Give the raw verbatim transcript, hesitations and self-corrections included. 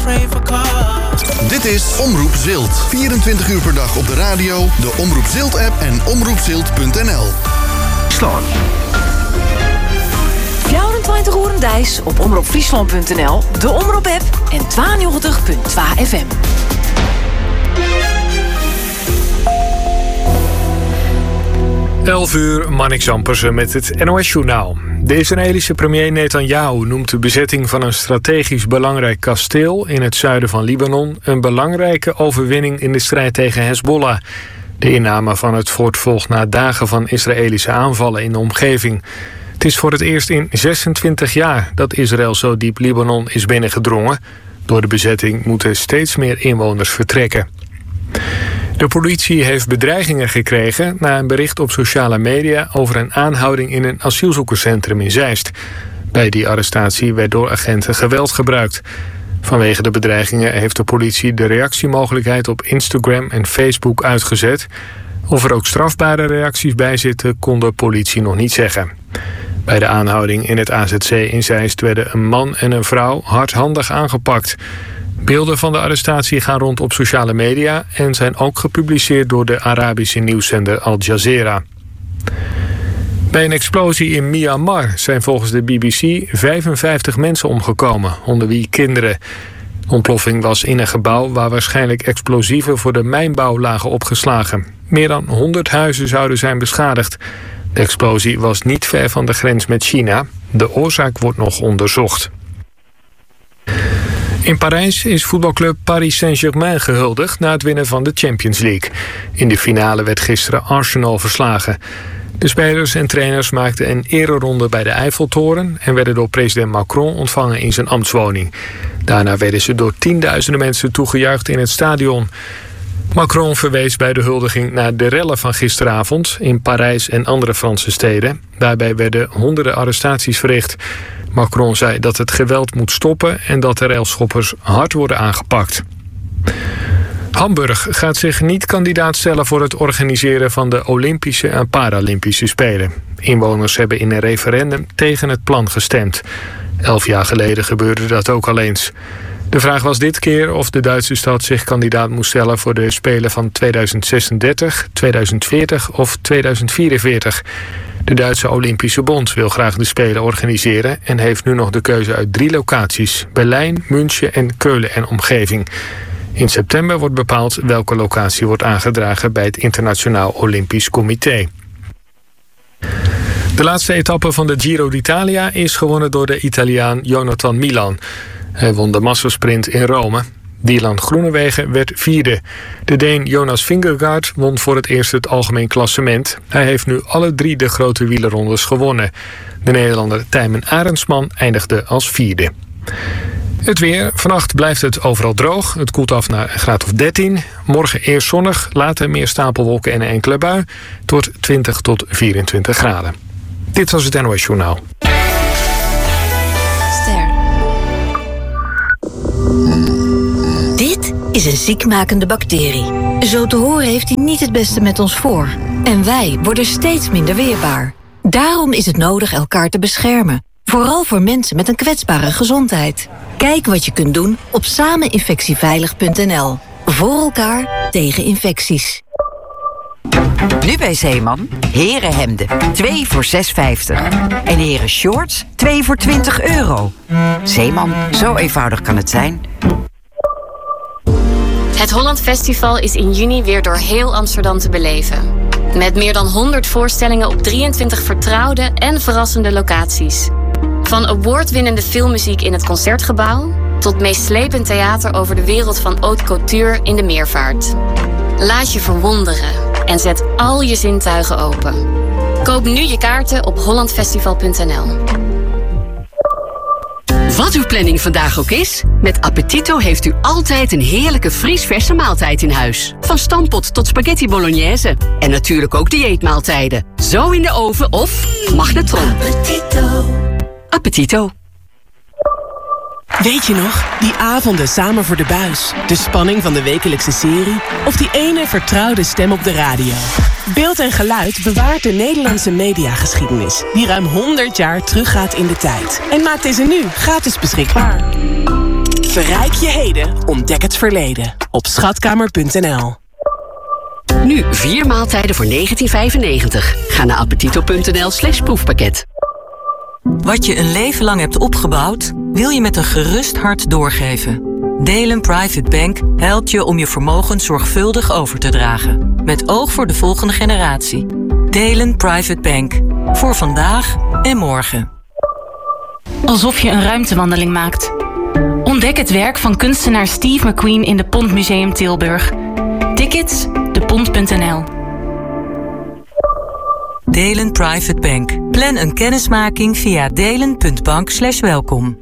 Dit is Omroep Zilt. vierentwintig uur per dag op de radio, de Omroep Zilt-app en omroep zilt punt n l. Slaan. vierentwintig uur dijs op omroep friesland punt n l, de Omroep-app en tweeënnegentig punt twee F M. elf uur, Manik Zampersen met het N O S-journaal. De Israëlische premier Netanyahu noemt de bezetting van een strategisch belangrijk kasteel in het zuiden van Libanon een belangrijke overwinning in de strijd tegen Hezbollah. De inname van het fort volgt na dagen van Israëlische aanvallen in de omgeving. Het is voor het eerst in zesentwintig jaar dat Israël zo diep Libanon is binnengedrongen. Door de bezetting moeten steeds meer inwoners vertrekken. De politie heeft bedreigingen gekregen na een bericht op sociale media over een aanhouding in een asielzoekerscentrum in Zeist. Bij die arrestatie werd door agenten geweld gebruikt. Vanwege de bedreigingen heeft de politie de reactiemogelijkheid op Instagram en Facebook uitgezet. Of er ook strafbare reacties bij zitten, kon de politie nog niet zeggen. Bij de aanhouding in het A Z C in Zeist werden een man en een vrouw hardhandig aangepakt. Beelden van de arrestatie gaan rond op sociale media en zijn ook gepubliceerd door de Arabische nieuwszender Al Jazeera. Bij een explosie in Myanmar zijn volgens de B B C vijfenvijftig mensen omgekomen, onder wie kinderen. De ontploffing was in een gebouw waar waarschijnlijk explosieven voor de mijnbouw lagen opgeslagen. Meer dan honderd huizen zouden zijn beschadigd. De explosie was niet ver van de grens met China. De oorzaak wordt nog onderzocht. In Parijs is voetbalclub Paris Saint-Germain gehuldigd na het winnen van de Champions League. In de finale werd gisteren Arsenal verslagen. De spelers en trainers maakten een ereronde bij de Eiffeltoren en werden door president Macron ontvangen in zijn ambtswoning. Daarna werden ze door tienduizenden mensen toegejuicht in het stadion. Macron verwees bij de huldiging naar de rellen van gisteravond in Parijs en andere Franse steden. Daarbij werden honderden arrestaties verricht. Macron zei dat het geweld moet stoppen en dat de relschoppers hard worden aangepakt. Hamburg gaat zich niet kandidaat stellen voor het organiseren van de Olympische en Paralympische Spelen. Inwoners hebben in een referendum tegen het plan gestemd. Elf jaar geleden gebeurde dat ook al eens. De vraag was dit keer of de Duitse stad zich kandidaat moest stellen voor de Spelen van tweeduizend zesendertig, tweeduizend veertig of tweeduizend vierenveertig. De Duitse Olympische Bond wil graag de Spelen organiseren en heeft nu nog de keuze uit drie locaties: Berlijn, München en Keulen en omgeving. In september wordt bepaald welke locatie wordt aangedragen bij het Internationaal Olympisch Comité. De laatste etappe van de Giro d'Italia is gewonnen door de Italiaan Jonathan Milan. Hij won de massasprint in Rome. Dylan Groenewegen werd vierde. De Deen Jonas Vingegaard won voor het eerst het algemeen klassement. Hij heeft nu alle drie de grote wielerrondes gewonnen. De Nederlander Tijmen Arendsman eindigde als vierde. Het weer. Vannacht blijft het overal droog. Het koelt af naar een graad of dertien. Morgen eerst zonnig, later meer stapelwolken en een enkele bui. Het wordt twintig tot vierentwintig graden. Dit was het N O S-journaal. Ster. Dit is een ziekmakende bacterie. Zo te horen heeft hij niet het beste met ons voor. En wij worden steeds minder weerbaar. Daarom is het nodig elkaar te beschermen. Vooral voor mensen met een kwetsbare gezondheid. Kijk wat je kunt doen op sameninfectieveilig punt n l. Voor elkaar tegen infecties. Nu bij Zeeman, herenhemden, twee voor zes vijftig. En heren shorts, twee voor twintig euro. Zeeman, zo eenvoudig kan het zijn. Het Holland Festival is in juni weer door heel Amsterdam te beleven. Met meer dan honderd voorstellingen op drieëntwintig vertrouwde en verrassende locaties. Van awardwinnende filmmuziek in het Concertgebouw tot meeslepend theater over de wereld van haute couture in de Meervaart. Laat je verwonderen en zet al je zintuigen open. Koop nu je kaarten op holland festival punt n l. Wat uw planning vandaag ook is, met Appetito heeft u altijd een heerlijke vriesverse maaltijd in huis. Van stampot tot spaghetti bolognese. En natuurlijk ook dieetmaaltijden. Zo in de oven of magnetron. Appetito. Appetito. Weet je nog, die avonden samen voor de buis, de spanning van de wekelijkse serie of die ene vertrouwde stem op de radio? Beeld en geluid bewaart de Nederlandse mediageschiedenis die ruim honderd jaar teruggaat in de tijd en maakt deze nu gratis beschikbaar. Verrijk je heden, ontdek het verleden. Op schatkamer punt n l. Nu vier maaltijden voor negentien vijfennegentig. Ga naar appetito punt n l slash proefpakket. Wat je een leven lang hebt opgebouwd, wil je met een gerust hart doorgeven. Delen Private Bank helpt je om je vermogen zorgvuldig over te dragen. Met oog voor de volgende generatie. Delen Private Bank. Voor vandaag en morgen. Alsof je een ruimtewandeling maakt. Ontdek het werk van kunstenaar Steve McQueen in de Pont Museum Tilburg. Tickets, de pont punt n l. Delen Private Bank. Plan een kennismaking via delen punt bank slash welkom.